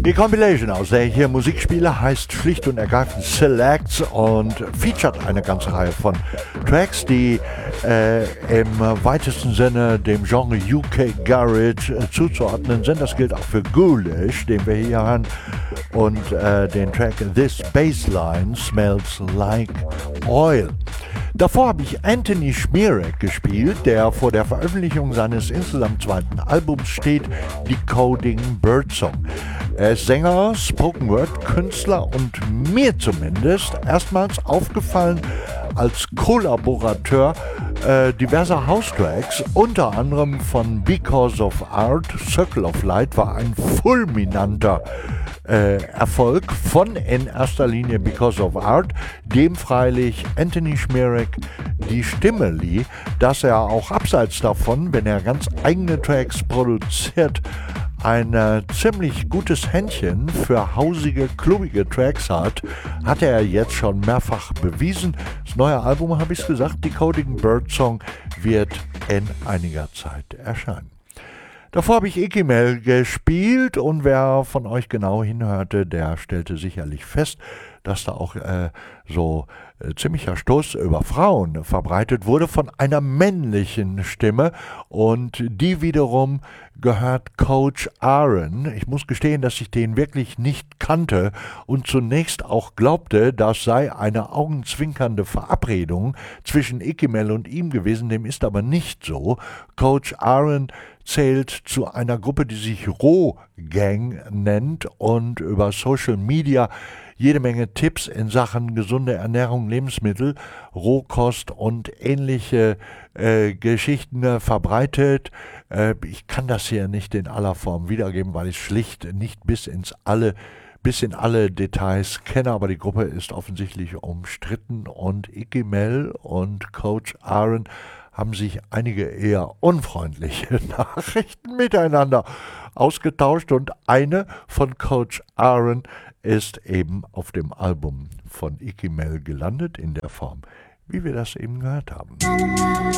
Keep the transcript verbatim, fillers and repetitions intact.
Die Compilation, aus der ich hier Musik spiele, heißt schlicht und ergreifend Selects und featuret eine ganze Reihe von Tracks, die äh, im weitesten Sinne dem Genre U K Garage äh, zuzuordnen sind. Das gilt auch für Ghoulish, den wir hier hören, und äh, den Track This Bassline Smells Like Oil. Davor habe ich Anthony Schmierek gespielt, der vor der Veröffentlichung seines insgesamt zweiten Albums steht, Decoding Birdsong. Er ist Sänger, Spoken-Word-Künstler und mir zumindest erstmals aufgefallen als Kollaborateur äh, diverser House-Tracks, unter anderem von Because of Art. Circle of Light war ein fulminanter Äh, Erfolg von in erster Linie Because of Art, dem freilich Anthony Schmierek die Stimme lieh, dass er auch abseits davon, wenn er ganz eigene Tracks produziert, ein äh, ziemlich gutes Händchen für hausige, klubbige Tracks hat, hat er jetzt schon mehrfach bewiesen. Das neue Album, habe ich es gesagt, Decoding Birdsong, wird in einiger Zeit erscheinen. Davor habe ich Ekimel gespielt und wer von euch genau hinhörte, der stellte sicherlich fest, dass da auch äh, so äh, ziemlicher Stoß über Frauen verbreitet wurde von einer männlichen Stimme, und die wiederum gehört Coach Aaron. Ich muss gestehen, dass ich den wirklich nicht kannte und zunächst auch glaubte, das sei eine augenzwinkernde Verabredung zwischen Ekimel und ihm gewesen, dem ist aber nicht so. Coach Aaron zählt zu einer Gruppe, die sich Roh Gang nennt und über Social Media jede Menge Tipps in Sachen gesunde Ernährung, Lebensmittel, Rohkost und ähnliche äh, Geschichten äh, verbreitet. Äh, ich kann das hier nicht in aller Form wiedergeben, weil ich schlicht nicht bis ins alle bis in alle Details kenne, aber die Gruppe ist offensichtlich umstritten und Ekimel und Coach Aaron haben sich einige eher unfreundliche Nachrichten miteinander ausgetauscht, und eine von Coach Aaron ist eben auf dem Album von Ekimel gelandet, in der Form, wie wir das eben gehört haben.